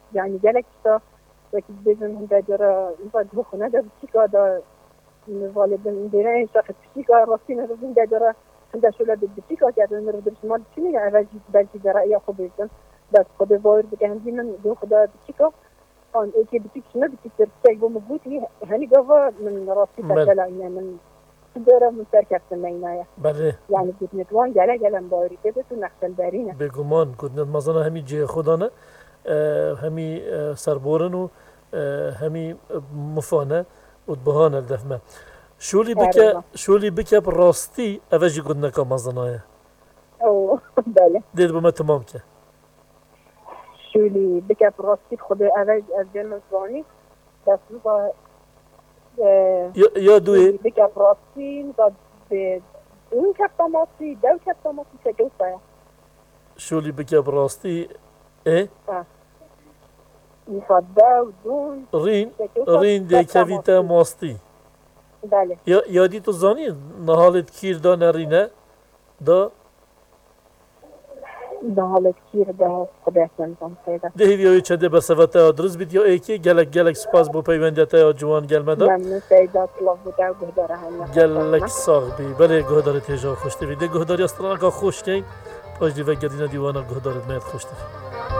يعني جالك تا وقتی بزن هنده جرا اینجا دو خونه در بچیکا دا والدین دیره شاخت بچیکا راستی نروزین در جرا هنده شوله در بچیکا کردن رو درش مال چی میگه اولی بلکی در ایا خوب بیشتن بس خود باور بگه هنده من دو خدا بچیکا آن ایکی بچیک شنه بچیک در بچیک بوم بودی هنی گفت من راستی تکلا اینه من داره مستر کفتن اینایا بله یعنی بود نتوان گله باوری که تو نقشل دارینه بگمان کدنت مزنا همی جه خدانه همی سربورن و همی مفانه و بهانه الدفمه شولی بکه براستی اوجی کدنه که مزنایه او بله دید بما تمام که شولی بکه براستی خود اوج از جنم زانی دست با یا دوی بکه براستی به اون کفتاماسی دو کفتاماسی که گوسته شولی بکه براستی میخواد دو دون رین دیکویتا ماستی بله یادی تو زانی نهالت کیر دا نرینه دا نهالت کیر دا خدا سنتان پیدا دهی ویوی چنده بسوته آدرز بید یا ایکی گلک سپاس بو پیوندیتا یا جوان گلمه دا ممنون پیدا طلاف بوده و گهداره همه گلک ساغ بی بله گهداره تیجا خوشتی بی ده گهداری استرانه که خوش کن پاش دیوه گرینه دیوانا گهدارت مید خوشتی